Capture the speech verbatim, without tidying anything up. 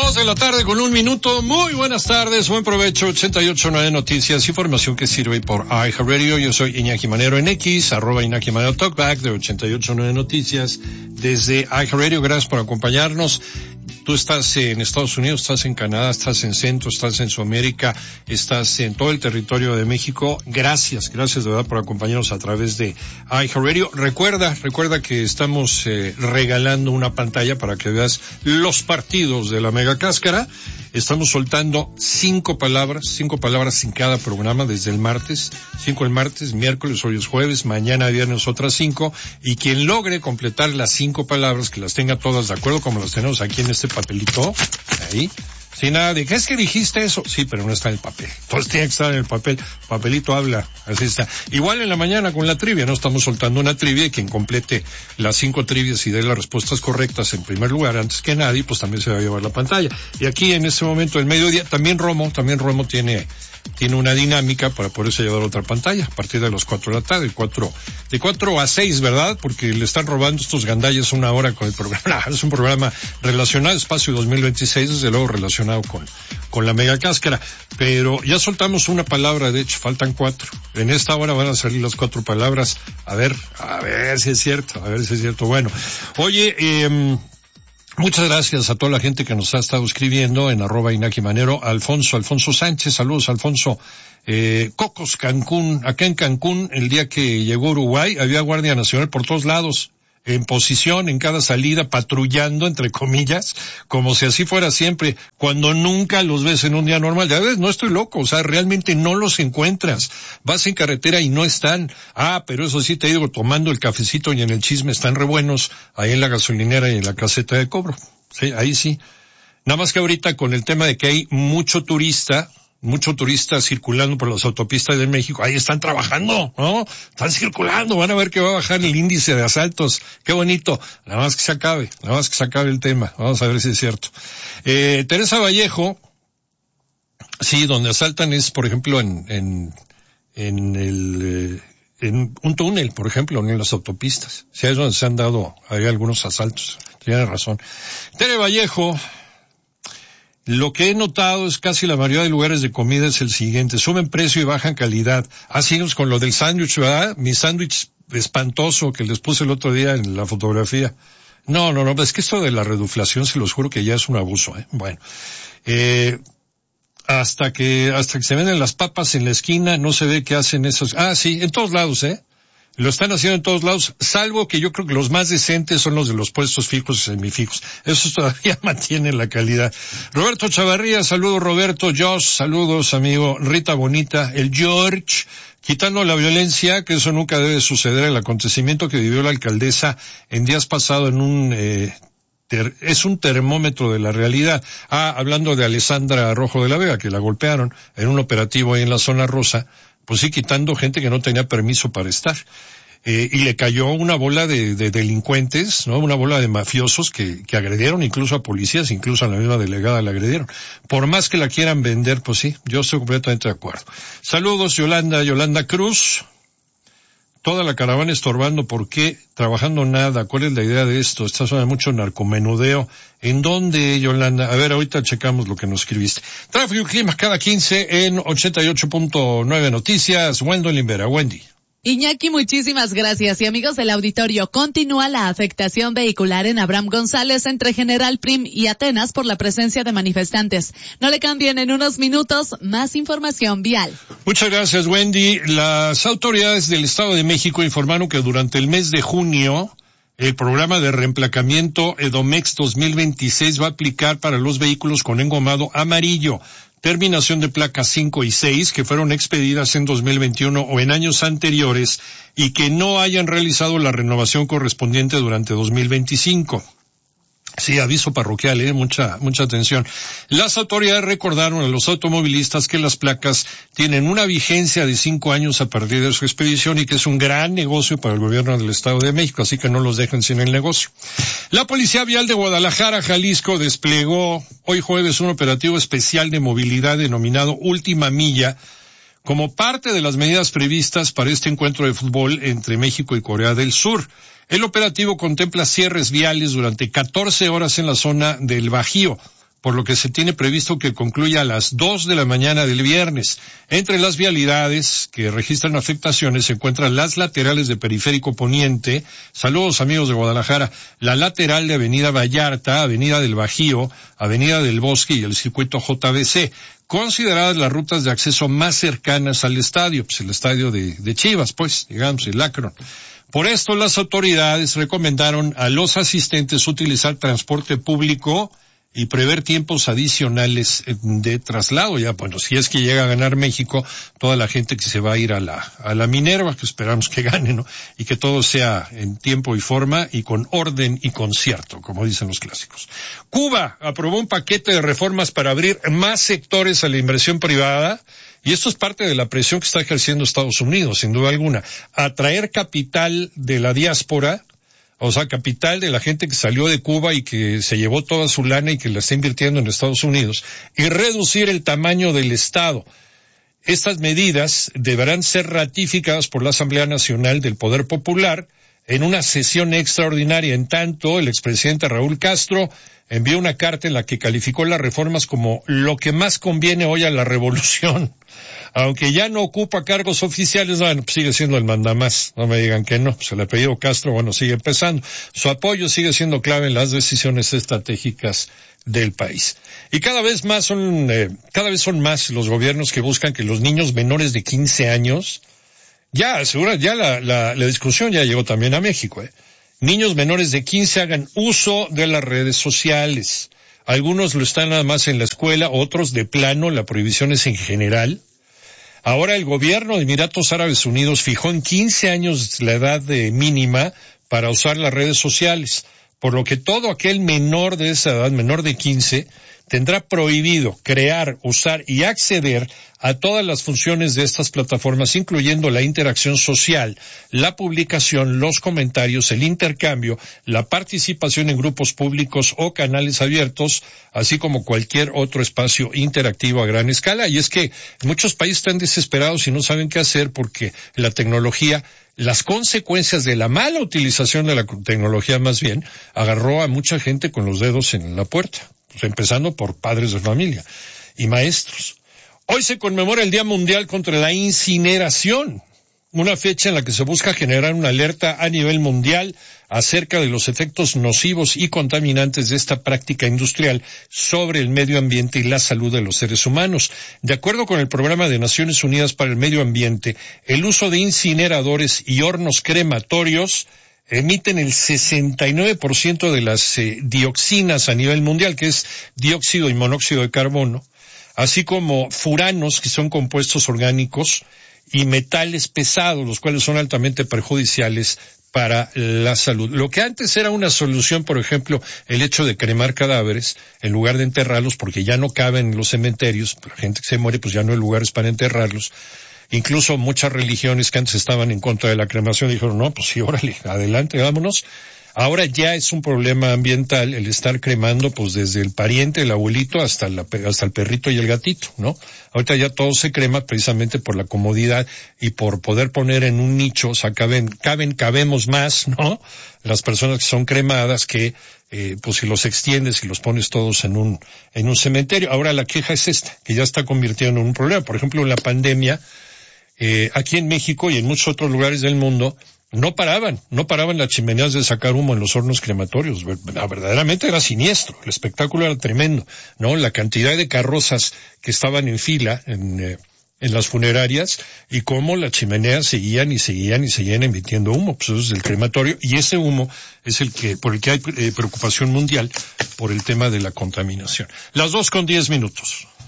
Dos de la tarde con un minuto. Muy buenas tardes, buen provecho. ochenta y ocho punto nueve Noticias, información que sirve por iHeartRadio. Yo soy Iñaki Manero en X, arroba Iñaki Manero Talkback de ochenta y ocho punto nueve Noticias desde iHeartRadio. Gracias por acompañarnos. Tú estás en Estados Unidos, estás en Canadá, estás en Centro, estás en Sudamérica, estás en todo el territorio de México. Gracias, gracias de verdad por acompañarnos a través de iHeartRadio. Recuerda, recuerda que estamos eh, regalando una pantalla para que veas los partidos de la Mega Cáscara. Estamos soltando cinco palabras, cinco palabras en cada programa desde el martes, cinco el martes, miércoles, hoy es jueves, mañana viernes otras cinco, y quien logre completar las cinco palabras, que las tenga todas de acuerdo como las tenemos aquí en este papelito, ahí, sin nada de, ¿qué es que dijiste eso? Sí, pero no está en el papel. Entonces tiene que estar en el papel. Papelito habla. Así está. Igual en la mañana con la trivia, ¿no? Estamos soltando una trivia y quien complete las cinco trivias y dé las respuestas correctas en primer lugar, antes que nadie, pues también se va a llevar la pantalla. Y aquí en este momento, el mediodía, también Romo, también Romo tiene, tiene una dinámica para poderse llevar otra pantalla a partir de las cuatro de la tarde, cuatro, de cuatro a seis, ¿verdad? Porque le están robando estos gandallas una hora con el programa. Es un programa relacionado, Espacio dos mil veintiséis, desde luego relacionado con, con la Mega Cáscara, pero ya soltamos una palabra, de hecho, faltan cuatro. En esta hora van a salir las cuatro palabras, a ver, a ver si es cierto, a ver si es cierto. Bueno, oye, eh, muchas gracias a toda la gente que nos ha estado escribiendo en arroba Iñaki Manero. Alfonso, Alfonso Sánchez, saludos Alfonso. Eh, Cocos, Cancún, acá en Cancún, el día que llegó Uruguay, había Guardia Nacional por todos lados, en posición, en cada salida, patrullando, entre comillas, como si así fuera siempre, cuando nunca los ves en un día normal. Ya ves, no estoy loco, o sea, realmente no los encuentras. Vas en carretera y no están. Ah, pero eso sí te digo, tomando el cafecito y en el chisme están re buenos, ahí en la gasolinera y en la caseta de cobro. Sí, ahí sí. Nada más que ahorita con el tema de que hay mucho turista, mucho turista circulando por las autopistas de México, ahí están trabajando, ¿no? Están circulando, van a ver que va a bajar el índice de asaltos. Qué bonito. Nada más que se acabe, nada más que se acabe el tema. Vamos a ver si es cierto. Eh, Teresa Vallejo, sí, donde asaltan es, por ejemplo, en, en, en el, eh, en un túnel, por ejemplo, no en las autopistas. Sí, es donde se han dado, hay algunos asaltos. Tiene razón. Tere Vallejo, lo que he notado es casi la mayoría de lugares de comida es el siguiente: suben precio y bajan calidad. Así es con lo del sándwich, ¿verdad? Mi sándwich espantoso que les puse el otro día en la fotografía. No, no, no, es que esto de la reduflación, se los juro que ya es un abuso, ¿eh? Bueno, eh, hasta que, hasta que se venden las papas en la esquina, no se ve qué hacen esos. Ah, sí, en todos lados, ¿eh? Lo están haciendo en todos lados, salvo que yo creo que los más decentes son los de los puestos fijos y semifijos. Esos todavía mantienen la calidad. Roberto Chavarría, saludos Roberto. Josh, saludos amigo. Rita Bonita, el George, quitando la violencia, que eso nunca debe suceder, el acontecimiento que vivió la alcaldesa en días pasados en un, eh, ter, es un termómetro de la realidad. Ah, hablando de Alessandra Rojo de la Vega, que la golpearon en un operativo ahí en la zona rosa. Pues sí, quitando gente que no tenía permiso para estar. Eh, y le cayó una bola de, de delincuentes, ¿no? Una bola de mafiosos que, que agredieron incluso a policías, incluso a la misma delegada la agredieron. Por más que la quieran vender, pues sí, yo estoy completamente de acuerdo. Saludos, Yolanda, Yolanda Cruz. Toda la caravana estorbando, ¿por qué? Trabajando nada. ¿Cuál es la idea de esto? Esta zona de mucho narcomenudeo. ¿En dónde, Yolanda? A ver, ahorita checamos lo que nos escribiste. Tráfico y clima cada quince en ochenta y ocho punto nueve Noticias. Wendell Limbera. Wendy. Iñaki, muchísimas gracias. Y amigos del auditorio, continúa la afectación vehicular en Abraham González entre General Prim y Atenas por la presencia de manifestantes. No le cambien, en unos minutos más información vial. Muchas gracias, Wendy. Las autoridades del Estado de México informaron que durante el mes de junio el programa de reemplacamiento Edomex dos mil veintiséis va a aplicar para los vehículos con engomado amarillo, terminación de placas cinco y seis, que fueron expedidas en dos mil veintiuno o en años anteriores y que no hayan realizado la renovación correspondiente durante dos mil veinticinco. Sí, aviso parroquial, eh, mucha, mucha atención. Las autoridades recordaron a los automovilistas que las placas tienen una vigencia de cinco años a partir de su expedición y que es un gran negocio para el gobierno del Estado de México, así que no los dejen sin el negocio. La Policía Vial de Guadalajara, Jalisco, desplegó hoy jueves un operativo especial de movilidad denominado Última Milla, como parte de las medidas previstas para este encuentro de fútbol entre México y Corea del Sur. El operativo contempla cierres viales durante catorce horas en la zona del Bajío, por lo que se tiene previsto que concluya a las dos de la mañana del viernes. Entre las vialidades que registran afectaciones se encuentran las laterales de Periférico Poniente, saludos amigos de Guadalajara, la lateral de Avenida Vallarta, Avenida del Bajío, Avenida del Bosque y el circuito J B C, consideradas las rutas de acceso más cercanas al estadio, pues el estadio de, de Chivas, pues, digamos, el Akron. Por esto las autoridades recomendaron a los asistentes utilizar transporte público y prever tiempos adicionales de traslado. Ya, bueno, si es que llega a ganar México, toda la gente que se va a ir a la, a la Minerva, que esperamos que gane, ¿no? Y que todo sea en tiempo y forma y con orden y concierto, como dicen los clásicos. Cuba aprobó un paquete de reformas para abrir más sectores a la inversión privada. Y esto es parte de la presión que está ejerciendo Estados Unidos, sin duda alguna. Atraer capital de la diáspora, o sea, capital de la gente que salió de Cuba y que se llevó toda su lana y que la está invirtiendo en Estados Unidos, y reducir el tamaño del Estado. Estas medidas deberán ser ratificadas por la Asamblea Nacional del Poder Popular en una sesión extraordinaria. En tanto, el expresidente Raúl Castro envió una carta en la que calificó las reformas como lo que más conviene hoy a la revolución. Aunque ya no ocupa cargos oficiales, bueno, pues sigue siendo el mandamás, no me digan que no, pues el apellido Castro, bueno, sigue pesando. Su apoyo sigue siendo clave en las decisiones estratégicas del país. Y cada vez más son, eh, cada vez son más los gobiernos que buscan que los niños menores de quince años, ya, segura, ya la, la, la discusión ya llegó también a México, eh. Niños menores de quince hagan uso de las redes sociales. Algunos lo están nada más en la escuela, otros de plano, la prohibición es en general. Ahora el gobierno de Emiratos Árabes Unidos fijó en quince años la edad de mínima para usar las redes sociales, por lo que todo aquel menor de esa edad, menor de quince, tendrá prohibido crear, usar y acceder a todas las funciones de estas plataformas, incluyendo la interacción social, la publicación, los comentarios, el intercambio, la participación en grupos públicos o canales abiertos, así como cualquier otro espacio interactivo a gran escala. Y es que muchos países están desesperados y no saben qué hacer porque la tecnología, las consecuencias de la mala utilización de la tecnología más bien, agarró a mucha gente con los dedos en la puerta. Pues empezando por padres de familia y maestros. Hoy se conmemora el Día Mundial contra la Incineración, una fecha en la que se busca generar una alerta a nivel mundial acerca de los efectos nocivos y contaminantes de esta práctica industrial sobre el medio ambiente y la salud de los seres humanos. De acuerdo con el Programa de Naciones Unidas para el Medio Ambiente, el uso de incineradores y hornos crematorios emiten el sesenta y nueve por ciento de las eh, dioxinas a nivel mundial, que es dióxido y monóxido de carbono, así como furanos, que son compuestos orgánicos, y metales pesados, los cuales son altamente perjudiciales para la salud. Lo que antes era una solución, por ejemplo, el hecho de cremar cadáveres en lugar de enterrarlos, porque ya no caben en los cementerios, la gente que se muere, pues ya no hay lugares para enterrarlos. Incluso muchas religiones que antes estaban en contra de la cremación dijeron, no, pues sí, órale, adelante, vámonos. Ahora ya es un problema ambiental el estar cremando, pues desde el pariente, el abuelito, hasta, la, hasta el perrito y el gatito, ¿no? Ahorita ya todo se crema precisamente por la comodidad y por poder poner en un nicho, o sea, caben, caben, cabemos más, ¿no? Las personas que son cremadas que, eh, pues si los extiendes y los pones todos en un, en un cementerio. Ahora la queja es esta, que ya está convirtiendo en un problema. Por ejemplo, en la pandemia, Eh, aquí en México y en muchos otros lugares del mundo, no paraban, no paraban las chimeneas de sacar humo en los hornos crematorios. Verdaderamente era siniestro, el espectáculo era tremendo, ¿no? La cantidad de carrozas que estaban en fila en, eh, en las funerarias y cómo las chimeneas seguían y seguían y seguían emitiendo humo, pues eso es el crematorio, y ese humo es el que, por el que hay eh, preocupación mundial por el tema de la contaminación. Las dos con diez minutos.